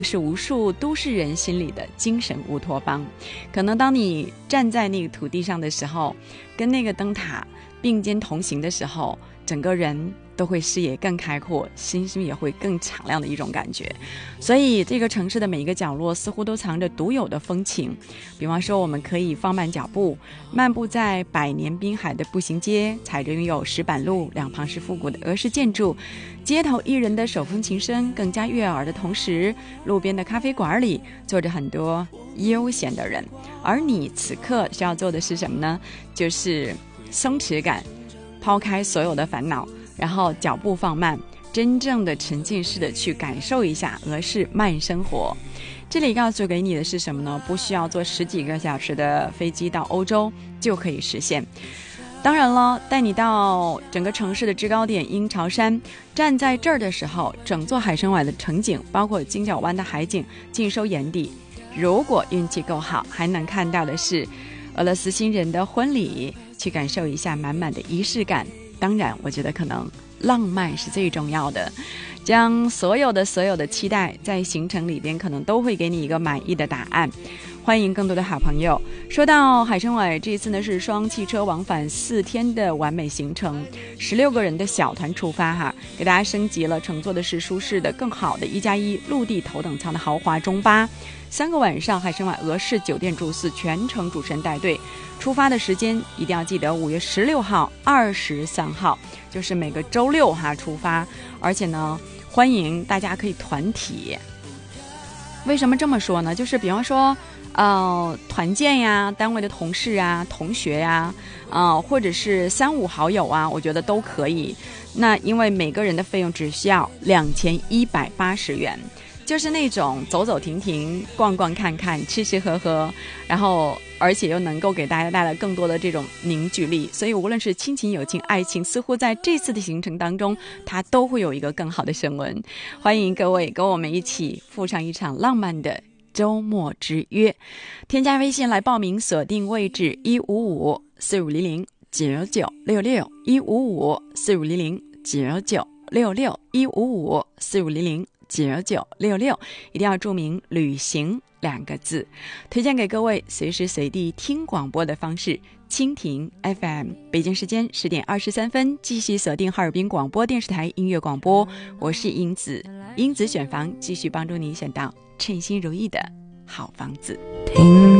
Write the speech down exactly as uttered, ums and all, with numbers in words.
是无数都市人心里的精神乌托邦。可能当你站在那个土地上的时候，跟那个灯塔并肩同行的时候，整个人都会视野更开阔，心心也会更敞亮的一种感觉。所以这个城市的每一个角落似乎都藏着独有的风情。比方说，我们可以放慢脚步，漫步在百年滨海的步行街，踩着拥有石板路，两旁是复古的俄式建筑，街头艺人的手风琴声更加悦耳的同时，路边的咖啡馆里坐着很多悠闲的人。而你此刻需要做的是什么呢？就是松弛感，抛开所有的烦恼，然后脚步放慢，真正的沉浸式的去感受一下俄式慢生活。这里告诉给你的是什么呢？不需要坐十几个小时的飞机到欧洲就可以实现。当然了，带你到整个城市的制高点鹰巢山，站在这儿的时候，整座海参崴的城景，包括金角湾的海景尽收眼底。如果运气够好，还能看到的是俄罗斯新人的婚礼，去感受一下满满的仪式感。当然我觉得可能浪漫是最重要的，将所有的所有的期待在行程里边可能都会给你一个满意的答案。欢迎更多的好朋友。说到海参崴，这一次呢是双汽车往返四天的完美行程，十六个人的小团出发哈，给大家升级了，乘坐的是舒适的更好的一加一陆地头等舱的豪华中巴。三个晚上海参崴俄式酒店住宿，全程主持人带队。出发的时间一定要记得五月十六号、二十三号，就是每个周六哈出发。而且呢，欢迎大家可以团体。为什么这么说呢？就是比方说呃，团建呀，单位的同事啊、同学呀，呃，或者是三五好友啊，我觉得都可以。那因为每个人的费用只需要两千一百八十元，就是那种走走停停、逛逛看看、吃吃喝喝，然后而且又能够给大家带来更多的这种凝聚力。所以无论是亲情、友情、爱情，似乎在这次的行程当中，它都会有一个更好的升温。欢迎各位跟我们一起赴上一场浪漫的周末之约。添加微信来报名，锁定位置一五五四五零零九九六六一五五四五零零九九六六一五五四五零零九九六六，一定要注明旅行两个字。推荐给各位随时随地听广播的方式，蜻蜓 F M。 北京时间十点二十三分，继续锁定哈尔滨广播电视台音乐广播，我是英子。英子选房继续帮助你选到称心如意的好房子。听